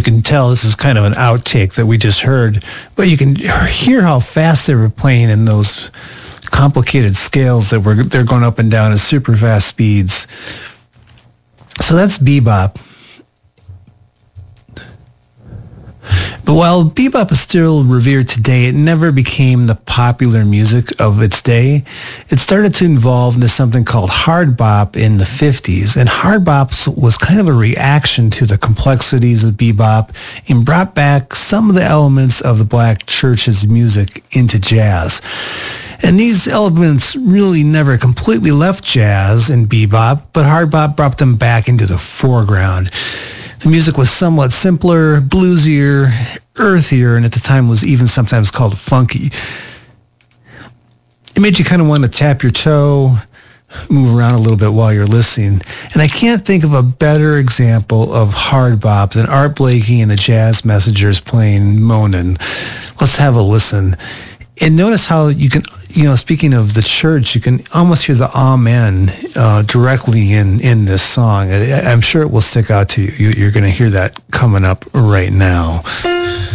can tell this is kind of an outtake that we just heard, but you can hear how fast they were playing in those complicated scales that they're going up and down at super fast speeds. So that's bebop. But while bebop is still revered today, it never became the popular music of its day. It started to evolve into something called hard bop in the 50s. And hard bop was kind of a reaction to the complexities of bebop and brought back some of the elements of the black church's music into jazz. And these elements really never completely left jazz and bebop, but hard bop brought them back into the foreground. The music was somewhat simpler, bluesier, earthier, and at the time was even sometimes called funky. It made you kind of want to tap your toe, move around a little bit while you're listening. And I can't think of a better example of hard bop than Art Blakey and the Jazz Messengers playing Moanin'. Let's have a listen. And notice how you can, speaking of the church, you can almost hear the amen directly in this song. I'm sure it will stick out to you. You're going to hear that coming up right now.